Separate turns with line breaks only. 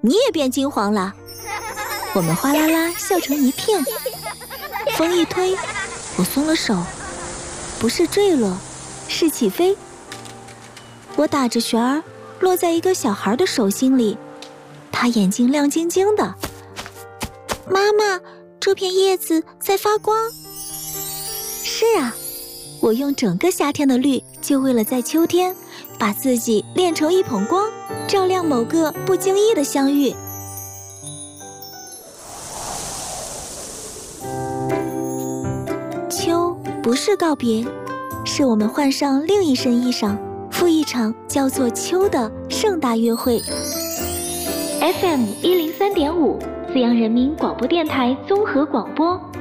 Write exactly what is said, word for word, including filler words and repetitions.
你也变金黄了。我们哗啦啦笑成一片。风一推，我松了手，不是坠落，是起飞。我打着旋儿，落在一个小孩的手心里，他眼睛亮晶晶的。妈妈，这片叶子在发光。是啊，我用整个夏天的绿，就为了在秋天把自己炼成一捧光，照亮某个不经意的相遇。秋不是告别，是我们换上另一身衣裳，赴一场叫做秋的盛大约会。
F M 一零三点五，资阳人民广播电台综合广播。